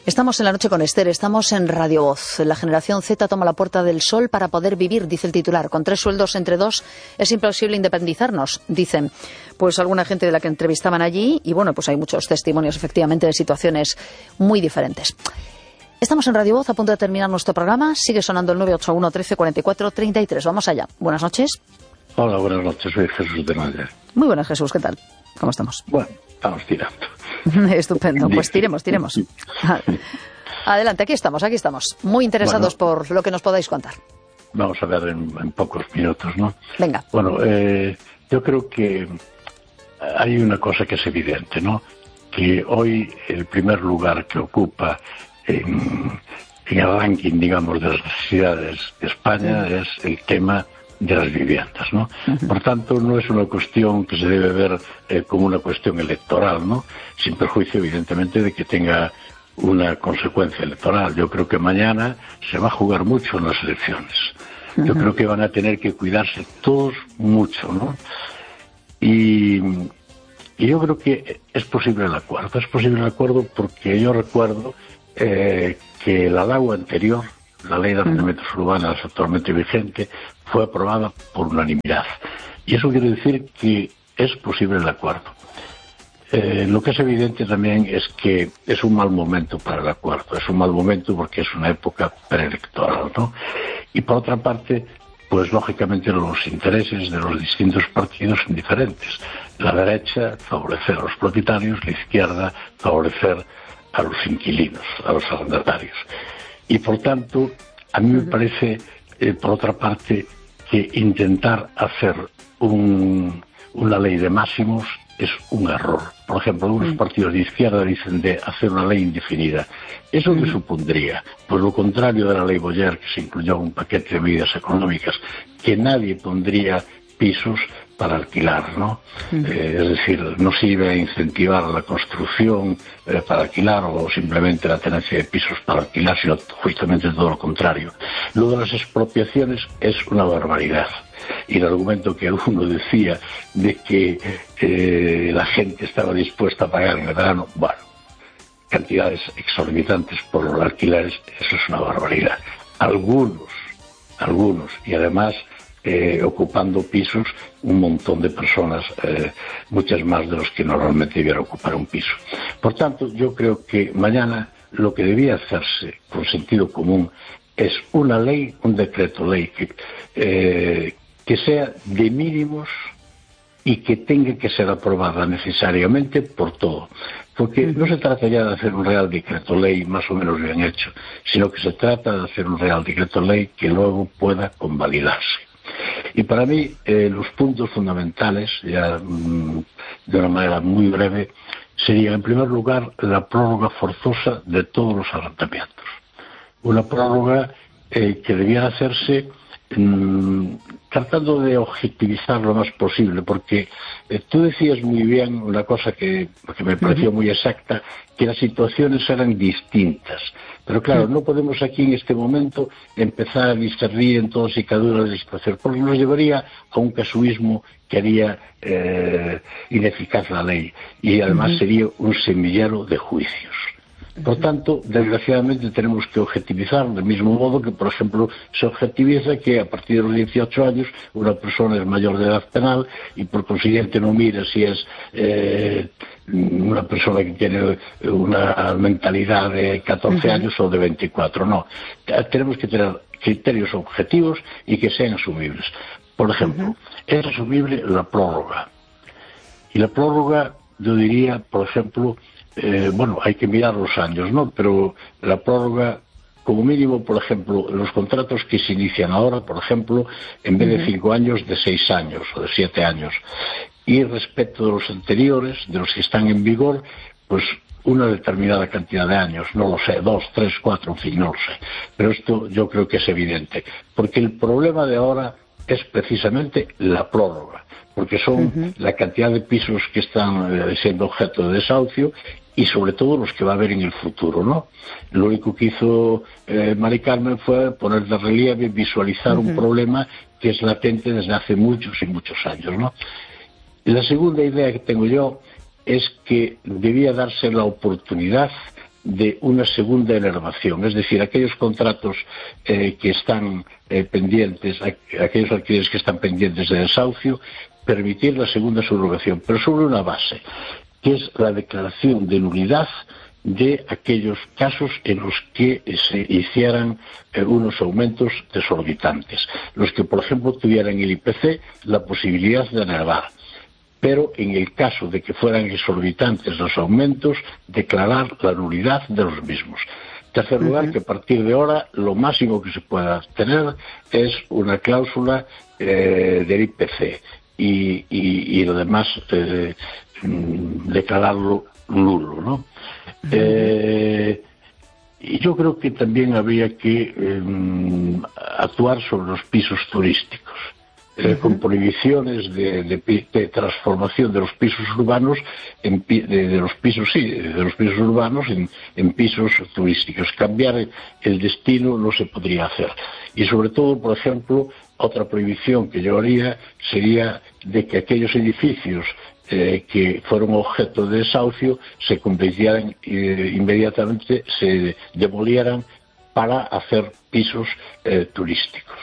Estamos en La Noche con Esther, estamos en Radio Voz. La generación Z toma la puerta del sol para poder vivir, dice el titular. Con 3 sueldos entre 2 es imposible independizarnos, dicen. Pues alguna gente de la que entrevistaban allí, y bueno, pues hay muchos testimonios efectivamente de situaciones muy diferentes. Estamos en Radio Voz, a punto de terminar nuestro programa. Sigue sonando el 981 13 44 33. Vamos allá. Buenas noches. Hola, buenas noches. Soy Jesús de Madrid. Muy buenas, Jesús. ¿Qué tal? ¿Cómo estamos? Bueno, estamos tirando. Estupendo. Pues tiremos. Adelante, aquí estamos. Muy interesados por lo que nos podáis contar. Vamos a ver en pocos minutos, ¿no? Venga. Bueno, yo creo que hay una cosa que es evidente, ¿no? Que hoy el primer lugar que ocupa en el ranking, digamos, de las necesidades de España es el tema de las viviendas, ¿no? Por tanto, no es una cuestión que se debe ver como una cuestión electoral, ¿no? Sin perjuicio, evidentemente, de que tenga una consecuencia electoral. Yo creo que mañana se va a jugar mucho en las elecciones. Yo creo que van a tener que cuidarse todos mucho, ¿no? Y yo creo que es posible el acuerdo. Es posible el acuerdo porque yo recuerdo que la LAU anterior, la Ley de Arrendamientos Urbanos actualmente vigente, fue aprobada por unanimidad. Y eso quiere decir que es posible el acuerdo. Lo que es evidente también es que es un mal momento para el acuerdo. Es un mal momento porque es una época preelectoral, ¿no? Y por otra parte, pues lógicamente los intereses de los distintos partidos son diferentes. La derecha, favorecer a los propietarios; la izquierda, favorecer a los inquilinos, a los arrendatarios. Y por tanto, a mí me parece, por otra parte, que intentar hacer una ley de máximos es un error. Por ejemplo, algunos partidos de izquierda dicen de hacer una ley indefinida. ¿Eso qué supondría? Pues lo contrario de la ley Boyer, que se incluyó en un paquete de medidas económicas, que nadie pondría pisos para alquilar, ¿no? Es decir, no se iba a incentivar la construcción para alquilar o simplemente la tenencia de pisos para alquilar, sino justamente todo lo contrario. Lo de las expropiaciones es una barbaridad. Y el argumento que alguno decía de que la gente estaba dispuesta a pagar en el verano, bueno, cantidades exorbitantes por los alquileres, eso es una barbaridad. Algunos, y además ocupando pisos un montón de personas, muchas más de los que normalmente debiera ocupar un piso. Por tanto, yo creo que mañana lo que debía hacerse con sentido común es una ley, un decreto ley que sea de mínimos y que tenga que ser aprobada necesariamente por todo. Porque no se trata ya de hacer un real decreto ley más o menos bien hecho, sino que se trata de hacer un real decreto ley que luego pueda convalidarse. Y para mí los puntos fundamentales, ya de una manera muy breve, serían en primer lugar la prórroga forzosa de todos los arrendamientos. Una prórroga que debiera hacerse tratando de objetivizar lo más posible, porque tú decías muy bien una cosa que me pareció muy exacta, que las situaciones eran distintas. Pero claro, no podemos aquí en este momento empezar a discernir en todas y cada una de las situaciones, porque nos llevaría a un casuismo que haría ineficaz la ley y además sería un semillero de juicios. Por tanto, desgraciadamente tenemos que objetivizar, del mismo modo que, por ejemplo, se objetiviza que a partir de los 18 años una persona es mayor de edad penal y por consiguiente no mira si es una persona que tiene una mentalidad de 14 años o de 24. No, tenemos que tener criterios objetivos y que sean asumibles. Por ejemplo, es asumible la prórroga. Y la prórroga, yo diría, por ejemplo, bueno, hay que mirar los años, ¿no? Pero la prórroga, como mínimo, por ejemplo, los contratos que se inician ahora, por ejemplo, en vez de 5 años, de 6 años o de 7 años. Y respecto de los anteriores, de los que están en vigor, pues una determinada cantidad de años, no lo sé, 2, 3, 4, en fin, no lo sé. Pero esto yo creo que es evidente. Porque el problema de ahora es precisamente la prórroga, porque son la cantidad de pisos que están siendo objeto de desahucio y sobre todo los que va a haber en el futuro, ¿no? Lo único que hizo Mari Carmen fue poner de relieve, visualizar un problema que es latente desde hace muchos y muchos años, ¿no? La segunda idea que tengo yo es que debía darse la oportunidad de una segunda enervación, es decir, aquellos contratos que están pendientes, aquellos alquileres que están pendientes de desahucio, permitir la segunda subrogación, pero sobre una base, que es la declaración de nulidad de aquellos casos en los que se hicieran unos aumentos desorbitantes, los que, por ejemplo, tuvieran el IPC la posibilidad de enervar, pero en el caso de que fueran exorbitantes los aumentos, declarar la nulidad de los mismos. En tercer lugar, que a partir de ahora lo máximo que se pueda tener es una cláusula del IPC y lo demás declararlo nulo, ¿no? Y yo creo que también habría que actuar sobre los pisos turísticos, con prohibiciones de transformación de los pisos urbanos de los pisos urbanos en pisos turísticos. Cambiar el destino no se podría hacer. Y sobre todo, por ejemplo, otra prohibición que yo haría sería de que aquellos edificios que fueron objeto de desahucio se convirtieran inmediatamente, se demolieran para hacer pisos turísticos.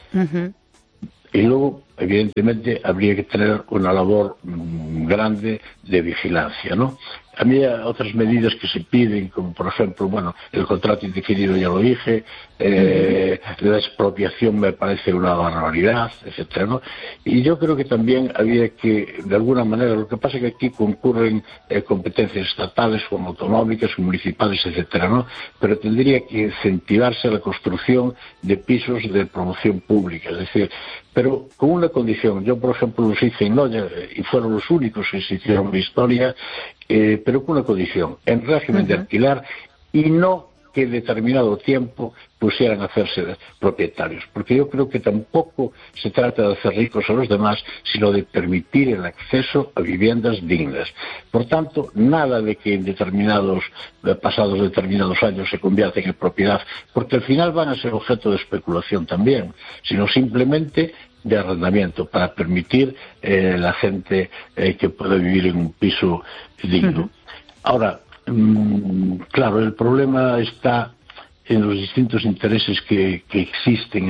Y luego, evidentemente, habría que tener una labor grande de vigilancia, ¿no? A mí otras medidas que se piden, como por ejemplo, bueno, el contrato indefinido ya lo dije, la expropiación me parece una barbaridad, etcétera, ¿no? Y yo creo que también había que, de alguna manera, lo que pasa es que aquí concurren competencias estatales como autonómicas, municipales, etcétera, ¿no? Pero tendría que incentivarse la construcción de pisos de promoción pública, es decir, pero con una condición. Yo, por ejemplo, los hice en Noya y fueron los únicos que se hicieron en la historia, pero con una condición, en régimen de alquilar y no que determinado tiempo pusieran a hacerse propietarios, porque yo creo que tampoco se trata de hacer ricos a los demás, sino de permitir el acceso a viviendas dignas. Por tanto, nada de que pasados determinados años se convierten en propiedad, porque al final van a ser objeto de especulación también, sino simplemente de arrendamiento, para permitir la gente que pueda vivir en un piso digno. Ahora, claro, el problema está en los distintos intereses que existen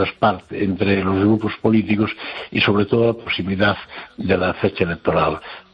entre los grupos políticos y sobre todo la proximidad de la fecha electoral.